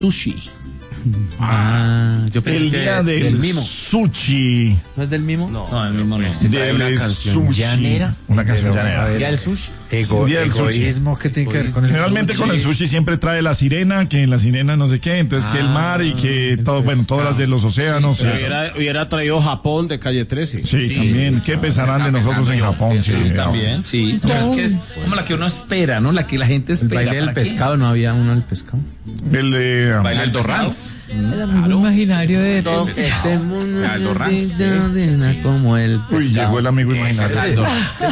sushi. Yo pensé El día del mimo. sushi. ¿No es del mimo? No, el mismo no. Del sushi. Una canción llanera. ¿Ya el sushi? Día del Egoísmo que tiene que ver con el Generalmente sushi. con el sushi siempre trae la sirena, que en la sirena no sé qué, entonces que el mar y que todo, bueno, todas las de los océanos. Sí, hubiera traído Japón de Calle 13. Sí, también. ¿Qué pensarán de nosotros en Japón? Sí, También, sí. Pero es que es como la que uno espera, ¿no? La que la gente El espera. baile del ¿para qué? pescado, ¿no había uno del pescado? El de Baile del Dorrans. El amigo imaginario de Todo este mundo Aldo Ranz, es como el pescado. Uy, llegó el amigo imaginario.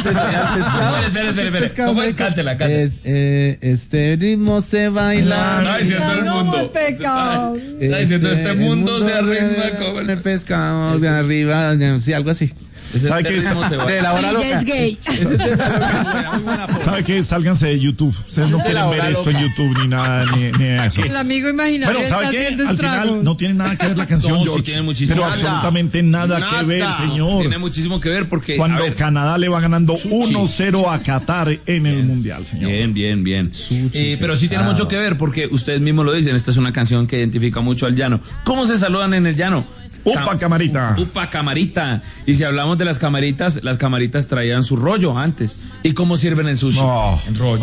Espera. ¿Cómo es? Cántela. Este ritmo se baila. Está diciendo el mundo. el pecado. Está diciendo este mundo se arregla como el pescado de arriba, sí, algo así. ¿Sabe qué? De la hora Ella loca. es gay. ¿Sabe qué? Sálganse de YouTube. Ustedes no quieren ver esto en YouTube ni nada, ni eso. El amigo imaginario Bueno, está ¿sabe qué? haciendo Al estragos. final no tiene nada que ver la canción, No, sí George. tiene muchísimo. Pero Nada. absolutamente nada que ver, señor. Tiene muchísimo que ver porque. Cuando a ver, Canadá le va ganando 1-0 a Qatar en el Mundial, señor. Bien. Pero sí tiene mucho que ver porque ustedes mismos lo dicen. Esta es una canción que identifica mucho al llano. ¿Cómo se saludan en el llano? Upa, camarita. Upa, camarita. Y si hablamos de las camaritas traían su rollo antes. ¿Y cómo sirven el sushi? No, ¿En rollo?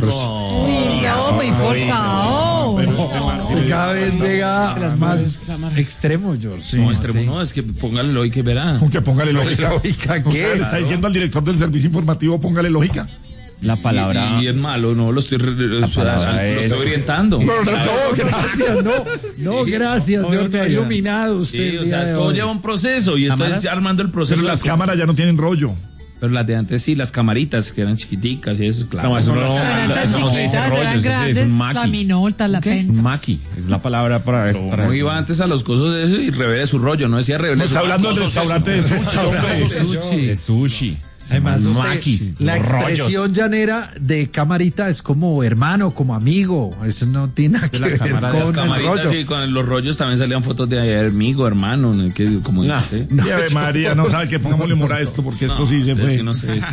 No, muy forzado. Y cada vez llega más extremo, George. No, extremo no, es que póngale lógica y verá. Aunque póngale lógica. ¿Lógica O sea, qué? le está diciendo al director del servicio informativo, póngale lógica. La palabra. Y es malo, no, lo estoy orientando. No, gracias, no, gracias, George, me ha iluminado usted. Sí, el o día sea, de todo hoy. lleva un proceso y estoy armando el proceso. Pero las cámaras ya no tienen rollo. Pero las de antes sí, las camaritas que eran chiquiticas y eso, claro. No, eso no. Eran Eso no se dice chiquitas, rollo, eran eso es grandes, un la maqui. minota, la penta. Un maqui, es la palabra para eso. No iba antes a los cosos de eso y revele su rollo, no decía revele No su está hablando del restaurante de sushi. De sushi. Además, usted, Maquis, la los expresión llanera de camarita es como hermano, como amigo. Eso no tiene nada que ver con Las el camaritas rollo. y con los rollos también salían fotos de amigo, hermano, ¿no? Que, como dice. Y Ave María, no sabe que pongámosle humor a esto porque esto sí se fue. Sí, no sé.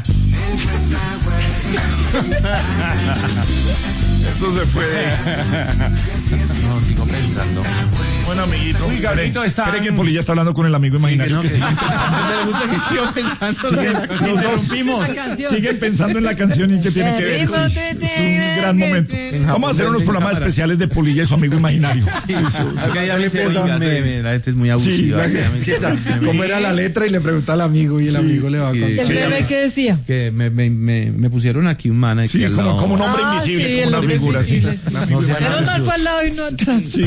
Esto se fue. No, sigo pensando. Bueno, amiguito. Uy, Gabrielito, ¿Cree que Polilla está hablando con el amigo imaginario? Que siguen siguen pensando en la canción y que tiene que ver. Sí, es un gran momento. Vamos a hacer unos programas especiales de Polilla y su amigo imaginario. Acá ya le empieza- La gente es muy abusiva. Sí, ¿cómo era la letra? Y le pregunta al amigo y el amigo le va a contar. El bebé que decía. Que me pusieron aquí un man aquí Sí, al lado. como un hombre Ah, invisible, sí, como el una hombre figura así. invisible, sí. No sean Pero mal fue al lado y no atrás. Sí,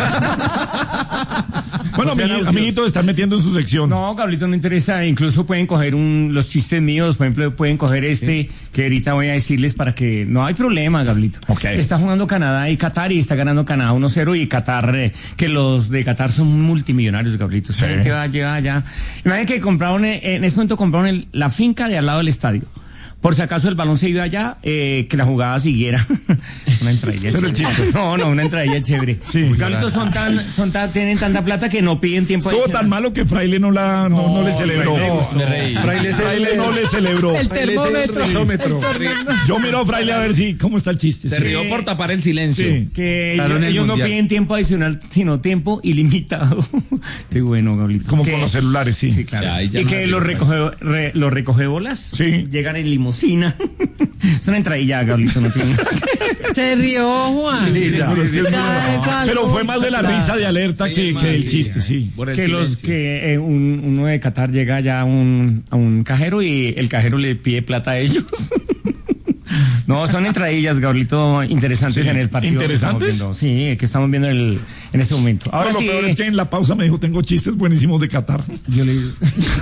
bueno, amiguitos, están metiendo en su sección. No, Gablito, no interesa. Incluso pueden coger los chistes míos, por ejemplo, pueden coger que ahorita voy a decirles para que no hay problema, Gablito. Ok. Está jugando Canadá y Qatar y está ganando Canadá 1-0 y Qatar, que los de Qatar son multimillonarios, Gablito. Sí. Que va a llegar allá. Imagínate que compraron, en ese momento compraron la finca de al lado del estadio. Por si acaso el balón se iba allá, que la jugada siguiera. Una entradilla Ese era el chévere. No, una entradilla chévere. Sí. Gablito tienen tanta plata que no piden tiempo Estuvo adicional. tan malo que Fraile no le celebró. Fraile no le celebró. El termómetro. Yo miro a Fraile a ver cómo está el chiste. Se Sí. rió por tapar el silencio. Sí. Que Claro, en el ellos no mundial. piden tiempo adicional, sino tiempo ilimitado. Qué bueno, Gablito. Como Que- con los celulares, sí. Sí, claro. Ya, ahí ya Y no que hay los recogebolas Sí. llegan en limusina. Es una entradilla, Gablito, no tiene nada. Se rió, Juan. Sí, ya. Pero es que es muy- Ya, es algo- Pero fue más de la risa de alerta que el chiste, sí. Por el Que silencio. uno de Qatar llega ya a un cajero y el cajero le pide plata a ellos. No, son entradillas, Gablito, interesantes Sí. en el partido. que estamos ¿Interesantes? viendo. Sí, que estamos viendo en este momento. Ahora Pero sí. lo peor es que en la pausa me dijo, tengo chistes buenísimos de Qatar. Yo le digo.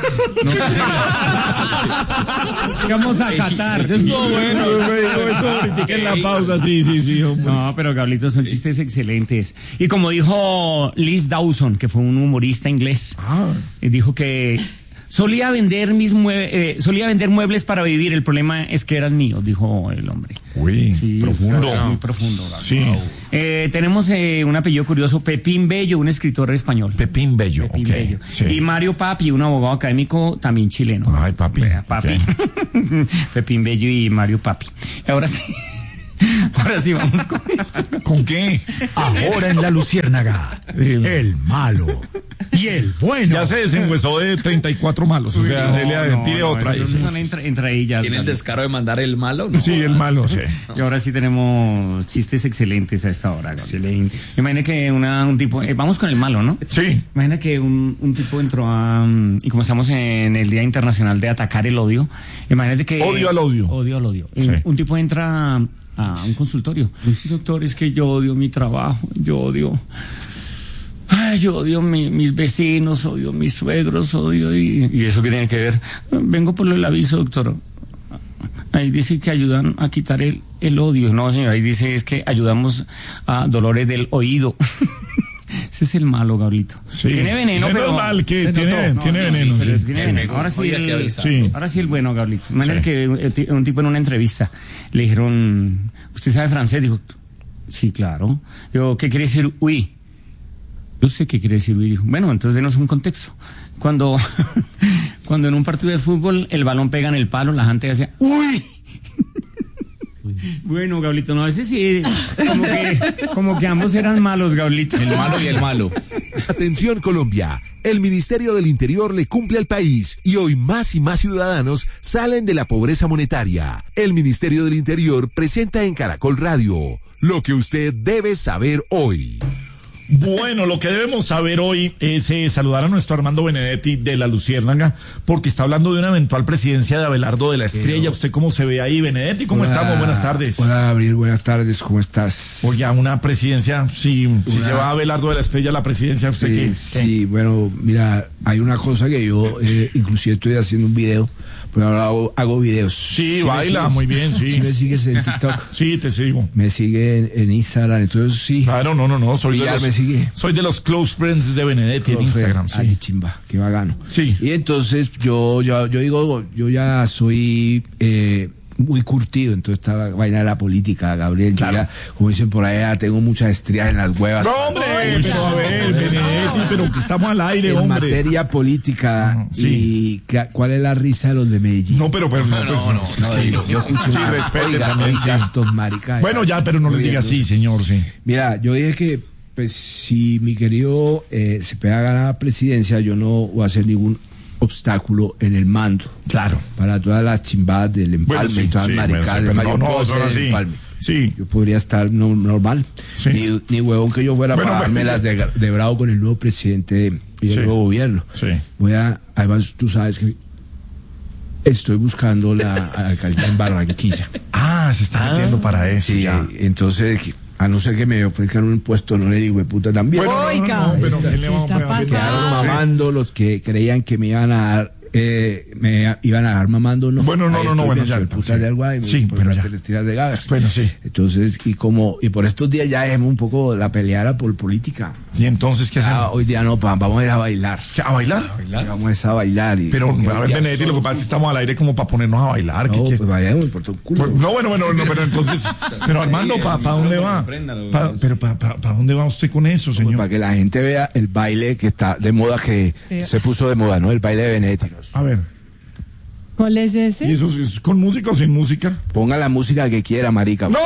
Vamos a Qatar. Eso estuvo bueno. Me dijo eso ahorita en la pausa, sí, hombre. No, pero Gablito, son chistes excelentes. Y como dijo Liz Dawson, que fue un humorista inglés, dijo que solía vender muebles para vivir, el problema es que eran míos, dijo el hombre. Uy, Sí, profundo. está muy profundo, Gablito. Sí. Tenemos un apellido curioso, Pepín Bello, un escritor español. Pepín Bello, Pepín ok. Bello. Sí. Y Mario Papi, un abogado académico también chileno. Ay, papi. Papi. Ok. Pepín Bello y Mario Papi. Ahora sí. Ahora sí, vamos con esto. ¿Con qué? Ahora en La Luciérnaga, el malo y el bueno. Ya se desenhuesó de 34 malos. O sea, tire otra. Eso son entradillas. ¿Tiene el descaro de mandar el malo? No, sí, el malo, sí. Y ahora sí tenemos chistes excelentes a esta hora. Excelentes. Imagina que un tipo, vamos con el malo, ¿no? Sí. Imagina que un tipo entró y como estamos en el Día Internacional de Atacar el Odio, imagínate que... Odio al odio. Odio al odio. Sí. Un tipo entra a un consultorio. Doctor, es que yo odio mi trabajo, yo odio mis vecinos, odio mis suegros, ¿Y eso qué tiene que ver? Vengo por el aviso, doctor. Ahí dice que ayudan a quitar el odio. No, señor, ahí dice es que ayudamos a dolores del oído. Ese es el malo, Gabrielito. Sí. Tiene veneno, pero... Es mal que tiene veneno. Sí, tiene veneno. Ahora sí el bueno, Gabrielito. Imagínate que un tipo en una entrevista le dijeron, ¿usted sabe francés? Dijo, sí, claro. Yo, ¿qué quiere decir oui? Yo sé qué quiere decir oui. Dijo, bueno, entonces denos un contexto. Cuando en un partido de fútbol el balón pega en el palo, la gente hace ¡uy! Bueno, Gablito, no, ese sí, como que ambos eran malos, Gablito. El malo y el malo. Atención, Colombia. El Ministerio del Interior le cumple al país y hoy más y más ciudadanos salen de la pobreza monetaria. El Ministerio del Interior presenta en Caracol Radio lo que usted debe saber hoy. Bueno, lo que debemos saber hoy es saludar a nuestro Armando Benedetti de La Luciérnaga, porque está hablando de una eventual presidencia de Abelardo de la Espriella. ¿Usted cómo se ve ahí, Benedetti? ¿Cómo estamos? Buenas tardes. Hola, Gabriel, buenas tardes, ¿cómo estás? Oye, una presidencia, si se va a Abelardo de la Espriella a la presidencia, ¿usted qué? Sí, bueno, mira, hay una cosa que yo inclusive estoy haciendo un video, pero ahora hago videos. Sí, baila, muy bien, sí. ¿Sí me sigues en TikTok? Sí, te sigo. Me sigue en Instagram, entonces sí. Claro, no, soy de los close friends de Benedetti en Instagram, sí. Ay, chimba, qué bacano. Sí. Y entonces yo digo, yo ya soy muy curtido en toda esta vaina de la política, Gabriel. Claro. Yo ya, como dicen por allá, tengo muchas estrías en las huevas. No, hombre, pero a ver, Benedetti, pero que estamos al aire, en hombre. materia política, sí. ¿Y cuál es la risa de los de Medellín? No, pero no. Sí, yo escucho respete también, sí. estos maricas. Bueno, ya, pero no le diga así, señor, sí. Mira, yo dije que, pues, si mi querido se pega a ganar la presidencia, yo no voy a hacer ningún obstáculo en el mando. Claro. Para todas las chimbadas del empalme y todas las maricadas. Sí. Sí. Yo podría estar normal. Sí. Ni huevón que yo fuera para darme las de bravo con el nuevo presidente y el nuevo gobierno. Sí. Además, tú sabes que estoy buscando la alcaldía en Barranquilla. Se está metiendo para eso. Sí, ya. Entonces, a no ser que me ofrezcan un puesto, no le digo, puta, también. Bueno, no, pero ¿qué le vamos a me quedaron mamando los que creían que me iban a dar, me iban a dejar mamando, ¿no? Bueno, bueno, ya. Putas de algo y sí, pero ya. Te les tiras de gaber. Bueno, sí. Entonces, y por estos días ya dejemos un poco la peleada por política. ¿Y entonces qué hacemos? Hoy día no, vamos a ir a bailar. ¿A bailar? Sí, vamos a ir a bailar. Pero, a ver, Benedetti, lo que pasa es que estamos al aire como para ponernos a bailar. No, pues vayamos, por todo culo. No, pero entonces, pero Armando, ¿para dónde va? Pero, ¿para dónde va usted con eso, señor? Para que la gente vea el baile que está de moda, que se puso de moda, ¿no? El baile de Benedetti. A ver. ¿Cuál es ese? ¿Y eso es con música o sin música? Ponga la música que quiera, marica. ¡No!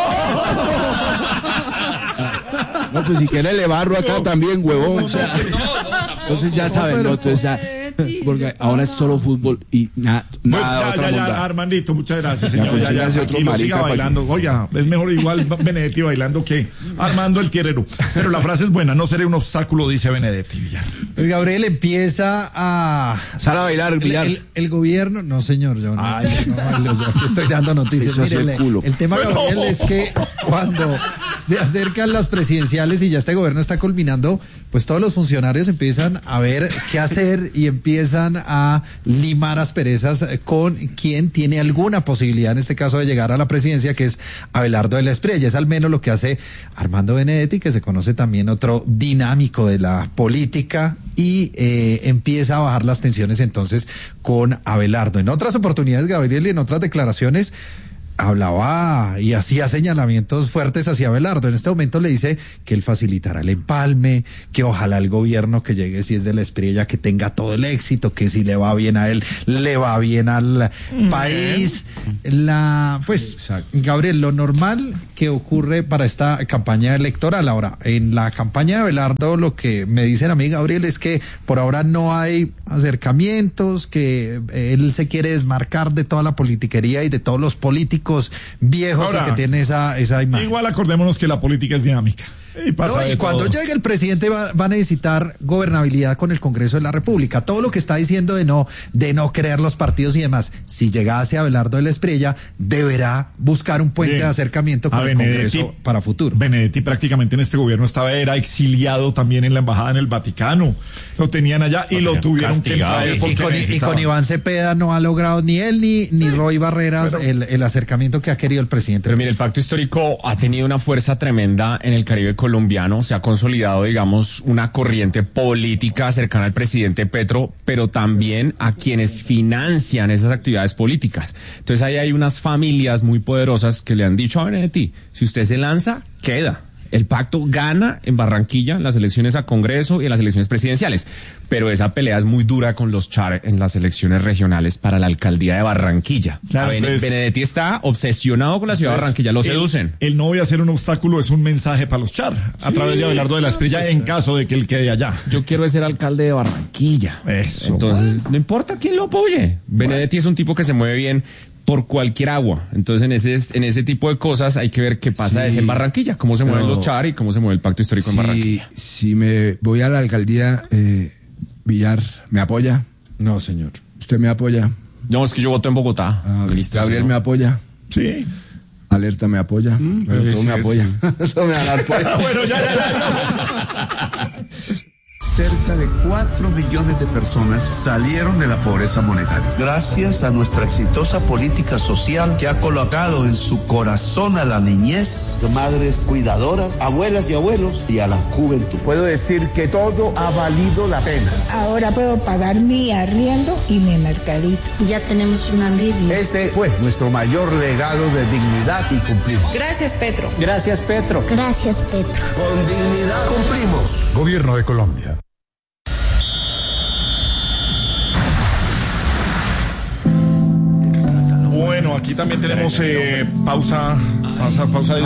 No, pues si quiere le barro acá también, huevón. O sea, entonces ya saben, ¿no? Entonces ya, porque ahora es solo fútbol y nada ya, Armandito, muchas gracias, señor. Ya, otro marica, siga bailando. Oiga, es mejor igual Benedetti bailando que Armando el Quierero. Pero la frase es buena, no seré un obstáculo, dice Benedetti. El Gabriel empieza a... Sal a bailar, Villar. El gobierno... No, señor, yo no estoy dando noticias. Mire, el tema, Gabriel, es que cuando se acercan las presidenciales y ya este gobierno está culminando, pues todos los funcionarios empiezan a ver qué hacer y empiezan a limar asperezas con quien tiene alguna posibilidad, en este caso, de llegar a la presidencia, que es Abelardo de la Espriella. Es al menos lo que hace Armando Benedetti, que se conoce también otro dinámico de la política, y empieza a bajar las tensiones entonces con Abelardo. En otras oportunidades, Gabriel, y en otras declaraciones, hablaba y hacía señalamientos fuertes hacia Abelardo. En este momento le dice que él facilitará el empalme, que ojalá el gobierno que llegue, si es de la Espriella, que tenga todo el éxito, que si le va bien a él, le va bien al país. Gabriel, lo normal que ocurre para esta campaña electoral. Ahora, en la campaña de Abelardo, lo que me dicen a mí, Gabriel, es que por ahora no hay acercamientos, que él se quiere desmarcar de toda la politiquería y de todos los políticos viejos. Ahora, que tiene esa imagen. Igual acordémonos que la política es dinámica. Y cuando llegue el presidente va a necesitar gobernabilidad con el Congreso de la República. Todo lo que está diciendo de no creer los partidos y demás, si llegase Abelardo de la Espriella, deberá buscar un puente de acercamiento con el Congreso para futuro. Benedetti prácticamente en este gobierno era exiliado también en la embajada en el Vaticano. Lo tenían allá y lo tuvieron que traer. Y con Iván Cepeda no ha logrado ni él ni Roy Barreras el acercamiento que ha querido el presidente. Pero mire, el pacto histórico ha tenido una fuerza tremenda en el Caribe colombiano, se ha consolidado, digamos, una corriente política cercana al presidente Petro, pero también a quienes financian esas actividades políticas. Entonces ahí hay unas familias muy poderosas que le han dicho a Benedetti, si usted se lanza, queda. El pacto gana en Barranquilla en las elecciones a Congreso y en las elecciones presidenciales, pero esa pelea es muy dura con los Char en las elecciones regionales para la alcaldía de Barranquilla. Claro, Benedetti está obsesionado con la ciudad de Barranquilla, lo seducen. El no voy a ser un obstáculo es un mensaje para los Char, a través de Abelardo de la Espriella, en caso de que él quede allá. Yo quiero ser alcalde de Barranquilla. Eso. Entonces, no importa quién lo apoye. Benedetti es un tipo que se mueve bien por cualquier agua. Entonces, en ese tipo de cosas hay que ver qué pasa desde en Barranquilla, cómo se mueven los Char y cómo se mueve el pacto histórico en Barranquilla. Si me voy a la alcaldía, Villar, ¿me apoya? No, señor. ¿Usted me apoya? No, es que yo voto en Bogotá. Gabriel, ¿me apoya? Sí. Alerta, ¿me apoya? Pero todo me apoya. Todo me va a dar apoyo. Bueno, ya. Cerca de 4 millones de personas salieron de la pobreza monetaria. Gracias a nuestra exitosa política social que ha colocado en su corazón a la niñez, madres cuidadoras, abuelas y abuelos y a la juventud. Puedo decir que todo ha valido la pena. Ahora puedo pagar mi arriendo y mi mercadito. Ya tenemos un alivio. Ese fue nuestro mayor legado de dignidad y cumplimos. Gracias, Petro. Gracias, Petro. Gracias, Petro. Con dignidad cumplimos. Gobierno de Colombia. Bueno, aquí también tenemos pausa de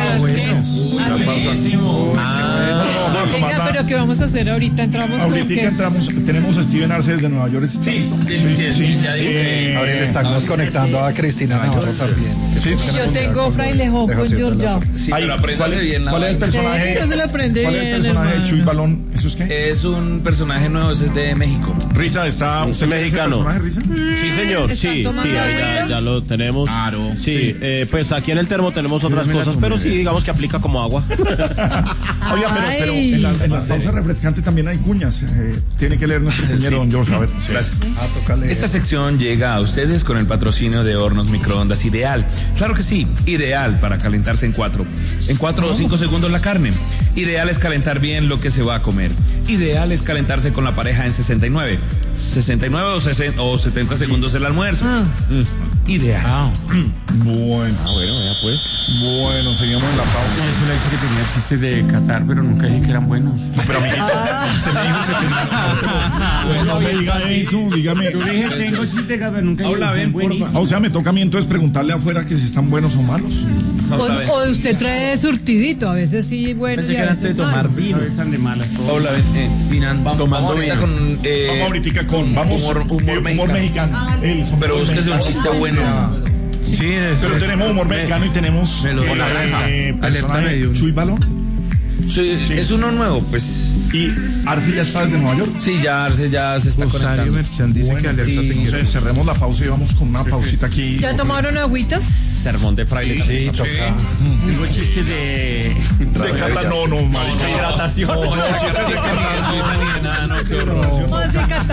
Venga, pero ¿qué vamos a hacer ahorita? Tenemos a Steven Arce de Nueva York. Sí. Gabriel, estamos conectando a Cristina Navarro también. Yo tengo Frailejón con Georgia. Sí, pero apréndase bien. ¿Cuál es el personaje? No se lo aprende bien. ¿Cuál es el personaje de Chuy Balón? ¿Eso es qué? Es un personaje nuevo, es de México. Risa, ¿está usted mexicano? Risa? Sí, señor, sí, ahí ya lo tenemos. Claro. Sí, pues aquí en el termo tenemos otras cosas, pero sí, digamos que aplica como agua. Oiga, pero en las pausas refrescantes también hay cuñas. Tiene que leer nuestro cuñero, don George. A ver. Gracias. Esta sección llega a ustedes con el patrocinio de Hornos Microondas Ideal. Claro que sí, ideal para calentarse en 4 o 5 segundos la carne. Ideal es calentar bien lo que se va a comer. Ideal es calentarse con la pareja en 69 o 70 segundos el almuerzo. Ideal. Bueno, ya pues. Bueno, seguimos en la pausa. Eso le dije que tenía chistes de Qatar, pero nunca dije que eran buenos. Pero amiguito, usted me dijo que tenía. No me diga eso, dígame. Yo dije, tengo chistes de Qatar, nunca dije que son buenísimos. O sea, me toca a mí entonces preguntarle afuera que si están buenos o malos. O usted trae surtidito, a veces sí buenos y a veces malos. Están de malas todas. Hola, vamos ahorita con humor mexicano. Pero búsquese un chiste bueno. Sí, pero tenemos humor mexicano y tenemos la granja. Alerta medio. Chuy Balón. Sí, es uno nuevo, pues. ¿Y Arce ya está desde Nueva York? Sí, ya Arce ya se está conectando. Dice que alerta entonces cerremos la pausa y vamos con una pausita aquí. ¿Ya tomaron agüitas? Sermón de fraile. Sí, toca. Tengo chiste de Cata, no, marica. Hidratación. No,